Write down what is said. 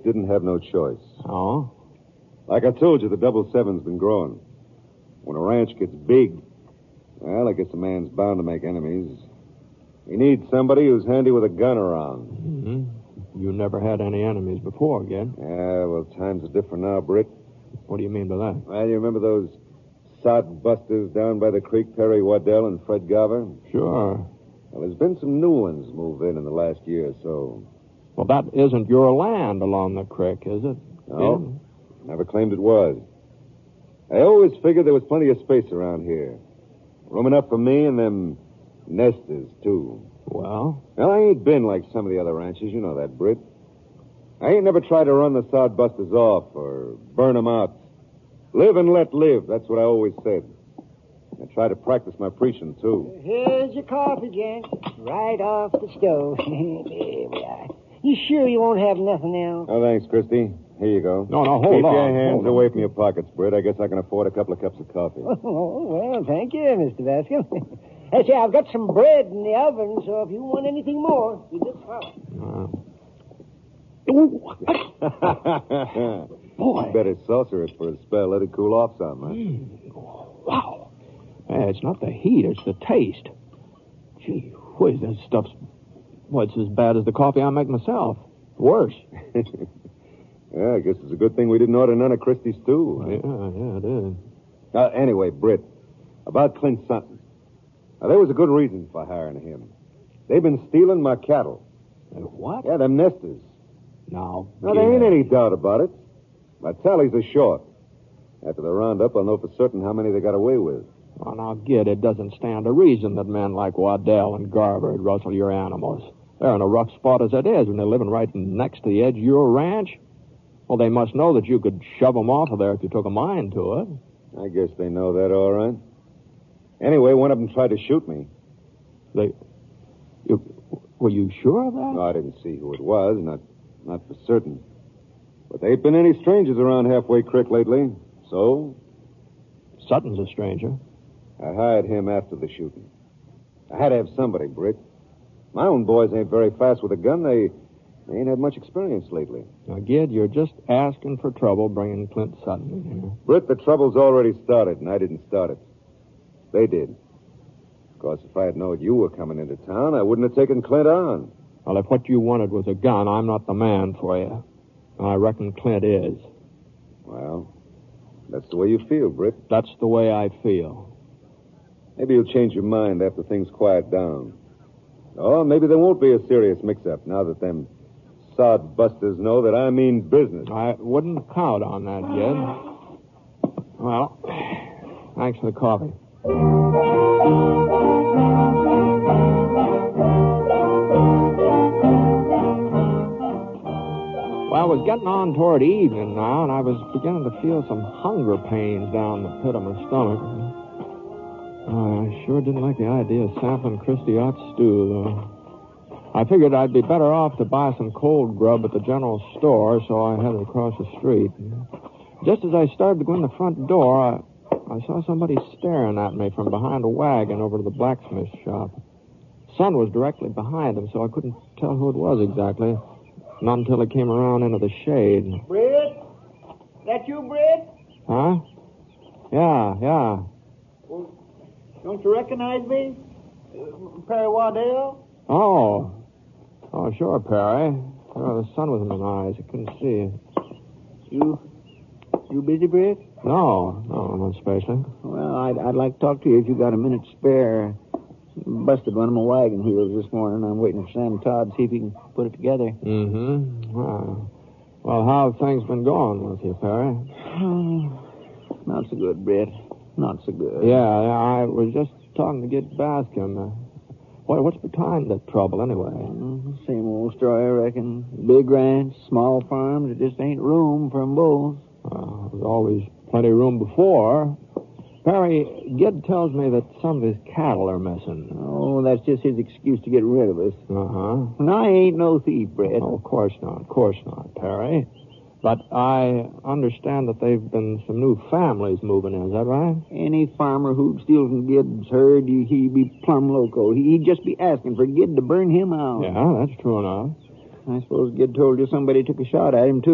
didn't have no choice. Oh? Like I told you, the 7's been growing. When a ranch gets big, well, I guess a man's bound to make enemies. He needs somebody who's handy with a gun around. Mm-hmm. You never had any enemies before, Gid. Yeah, well, times are different now, Britt. What do you mean by that? Well, you remember those sod busters down by the creek, Perry Waddell and Fred Garver? Sure. Well, there's been some new ones move in the last year or so. Well, that isn't your land along the creek, is it? No, never claimed it was. I always figured there was plenty of space around here. Room enough for me and them nesters, too. Well, I ain't been like some of the other ranches. You know that, Britt. I ain't never tried to run the sod busters off or burn them out. Live and let live. That's what I always said. I try to practice my preaching, too. Here's your coffee, Gent. Right off the stove. There we are. You sure you won't have nothing else? Oh, thanks, Christy. Here you go. No, hold Keep on. your hands Hold on. away from your pockets, Britt. I guess I can afford a couple of cups of coffee. Oh, well, thank you, Mr. Baskin. Say, I've got some bread in the oven, so if you want anything more, you just holler. Boy. Better saucer it for a spell. Let it cool off some, huh? Wow. Hey, it's not the heat, it's the taste. Gee whiz, that stuff's... Well, it's as bad as the coffee I make myself. Worse. Yeah, I guess it's a good thing we didn't order none of Christie's, too. Yeah, it is. Anyway, Britt, about Clint Sutton. Now, there was a good reason for hiring him. They've been stealing my cattle. What? Yeah, them nesters. Now, There ain't any doubt about it. My tallies are short. After the roundup, I'll know for certain how many they got away with. Oh, now, Gid, it doesn't stand to reason that men like Waddell and Garver would rustle your animals. They're in a rough spot as it is, and they're living right next to the edge of your ranch. Well, they must know that you could shove them off of there if you took a mind to it. I guess they know that all right. Anyway, one of them tried to shoot me. Were you sure of that? No, I didn't see who it was, not for certain. But there ain't been any strangers around Halfway Creek lately, so... Sutton's a stranger. I hired him after the shooting. I had to have somebody, Britt. My own boys ain't very fast with a gun. They ain't had much experience lately. Now, Gid, you're just asking for trouble bringing Clint Sutton in here. Britt, the trouble's already started, and I didn't start it. They did. Of course, if I had known you were coming into town, I wouldn't have taken Clint on. Well, if what you wanted was a gun, I'm not the man for you. And I reckon Clint is. Well, that's the way you feel, Britt. That's the way I feel. Maybe you'll change your mind after things quiet down. Or maybe there won't be a serious mix-up now that them sod busters know that I mean business. I wouldn't count on that, Gid. Well, thanks for the coffee. Well, it was getting on toward evening now, and I was beginning to feel some hunger pains down the pit of my stomach. Oh, I sure didn't like the idea of sampling Christy Ott's stew, though. I figured I'd be better off to buy some cold grub at the general store, so I headed across the street. Just as I started to go in the front door, I saw somebody staring at me from behind a wagon over to the blacksmith shop. The sun was directly behind him, so I couldn't tell who it was exactly. Not until it came around into the shade. Britt? That you, Britt? Huh? Yeah. Well, don't you recognize me? Perry Waddell? Oh, sure, Perry. Oh, the sun was in my eyes. I couldn't see. You busy, Britt? No, not especially. Well, I'd like to talk to you if you got a minute spare. Busted one of my wagon wheels this morning. I'm waiting for Sam Todd to see if he can put it together. Mm-hmm. Well, how have things been going with you, Perry? Not so good, Britt. Not so good. Yeah, I was just talking to Gid Bascom. What's behind the trouble, anyway? Same old story, I reckon. Big ranch, small farms, there just ain't room for 'em both. There's always plenty of room before. Perry, Gid tells me that some of his cattle are missing. Oh, that's just his excuse to get rid of us. Uh-huh. And I ain't no thief, Brett. Oh, of course not, Perry. But I understand that there've been some new families moving in, is that right? Any farmer who'd steal from Gid's herd, he'd be plumb loco. He'd just be asking for Gid to burn him out. Yeah, that's true enough. I suppose Gid told you somebody took a shot at him, too.